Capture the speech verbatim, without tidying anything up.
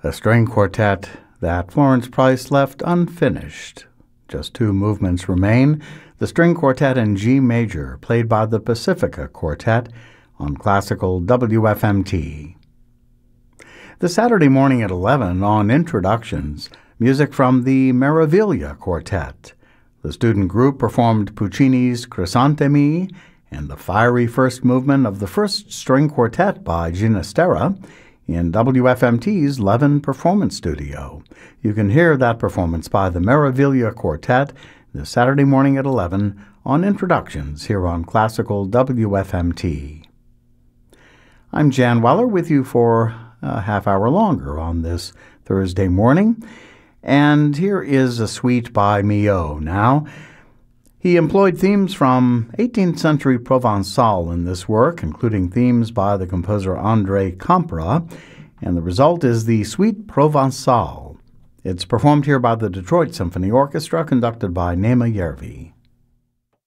a string quartet that Florence Price left unfinished. Just two movements remain, the string quartet in G major, played by the Pacifica Quartet on classical W F M T. The Saturday morning at eleven on Introductions, music from the Meraviglia Quartet. The student group performed Puccini's Crisantemi and the fiery first movement of the first string quartet by Ginastera in W F M T's Levin Performance Studio. You can hear that performance by the Meraviglia Quartet this Saturday morning at eleven on Introductions here on Classical W F M T. I'm Jan Weller with you for a half hour longer on this Thursday morning, and here is a suite by Milhaud now. He employed themes from eighteenth century Provençal in this work, including themes by the composer André Campra, and the result is the Suite Provençale. It's performed here by the Detroit Symphony Orchestra, conducted by Nema Järvi.